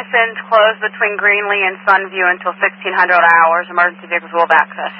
intersections closed between Greenlee and Sunview until 1600 hours. Emergency vehicles will have access.